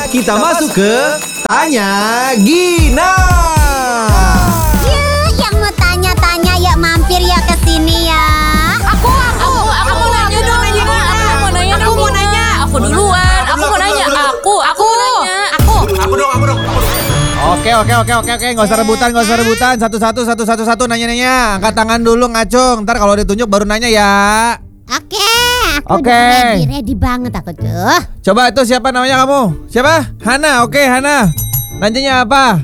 kita masuk ke Tanya Gina. Yang mau tanya-tanya ya mampir ya ke sini ya. Aku nanya dong. Aku mau nanya. Aku duluan. Aku mau nanya. Aku nanya. Aku dong. Oke, nggak usah rebutan, satu-satu nanya. Angkat tangan dulu ngacung, ntar kalau ditunjuk baru nanya ya. Aku udah ready banget aku tuh. Coba itu siapa namanya kamu? Siapa? Hana, oke Hana. Nanyanya apa?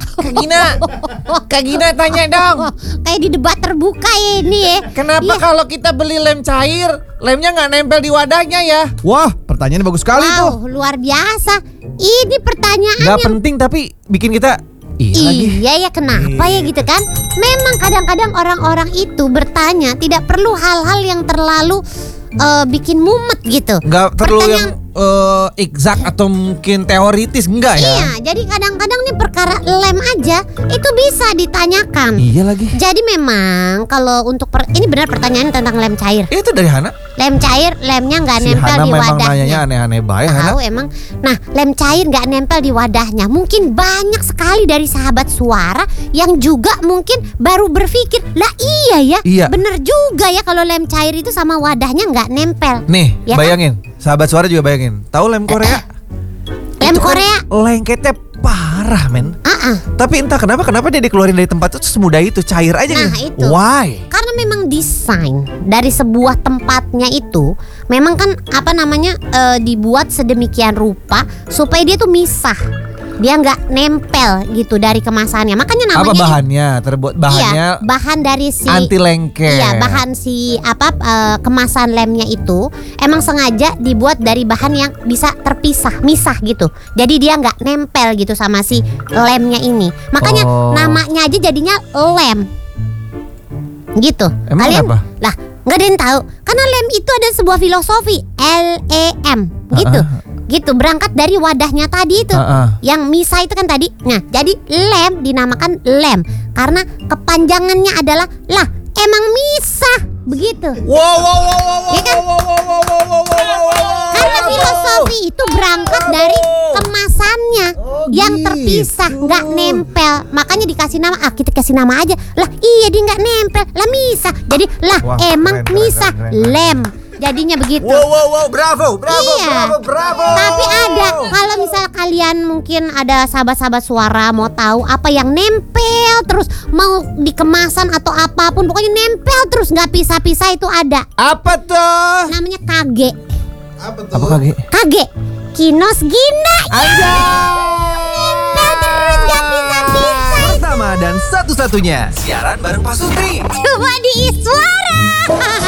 Kak Gina tanya dong. Kayak di debat terbuka ini ya. Kenapa kalau kita beli lem cair, lemnya nggak nempel di wadahnya ya? Wah, pertanyaannya bagus sekali tuh. Luar biasa. Ini pertanyaannya. Gak penting tapi bikin kita Iya ya, kenapa ya gitu kan? Memang kadang-kadang orang-orang itu bertanya tidak perlu hal-hal yang terlalu bikin mumet gitu. Gak perlu yang exact atau mungkin teoritis, enggak ya? Iya, jadi kadang-kadang nih perkara lem aja itu bisa ditanyakan. Iya lagi. Jadi memang kalau untuk ini benar pertanyaan tentang lem cair. Itu dari Hana. Lem cair, lemnya nggak Si nempel Hana di memang wadahnya. nanyanya aneh-aneh banget Hana. Tahu emang. Nah, lem cair nggak nempel di wadahnya. Mungkin banyak sekali dari sahabat suara yang juga mungkin baru berpikir, lah iya ya, Iya. bener juga ya kalau lem cair itu sama wadahnya nggak nempel. Nih, Ya kan? bayangin. Sahabat suara juga bayangin. Tahu lem Korea? Lem Itu kan Korea. lengketnya parah, men. Tapi entah kenapa dia dikeluarin dari tempat itu semudah itu, cair aja Nah, gitu. itu. Why? Karena memang desain dari sebuah tempatnya itu memang kan dibuat sedemikian rupa supaya dia tuh misah. Dia nggak nempel gitu dari kemasannya. Makanya namanya Apa bahannya? Terbuat bahannya iya, bahan dari si anti lengket. Iya, bahan si kemasan lemnya itu emang sengaja dibuat dari bahan yang bisa terpisah, misah gitu. Jadi dia nggak nempel gitu sama si lemnya ini. Makanya namanya aja jadinya lem. Gitu. Emang Kalian apa? lah nggak ada yang tahu. Karena lem itu ada sebuah filosofi LEM gitu. Gitu, berangkat dari wadahnya tadi itu. Yang misah itu kan tadi. Nah, jadi lem dinamakan lem karena kepanjangannya adalah lah emang misah begitu. Wow. Ya kan? Karena filosofi itu berangkat dari kemasannya yang terpisah, nggak nempel. Makanya dikasih nama, kita kasih nama aja. Lah iya dia nggak nempel, lah misah. Jadi lah Wah, emang keren. misah lem. Jadinya begitu. Wow, bravo. Iya. Tapi ada, kalau misal kalian mungkin ada sahabat-sahabat suara mau tahu apa yang nempel terus, mau di kemasan atau apapun, pokoknya nempel terus nggak pisah-pisah itu ada. Apa tuh? Namanya kage. Apa kage? Kage. Kinos Gina. Aja. Nempel terus nggak pisah-pisah. Pertama dan satu-satunya siaran bareng Pak Sutri. Cuma di Iswara.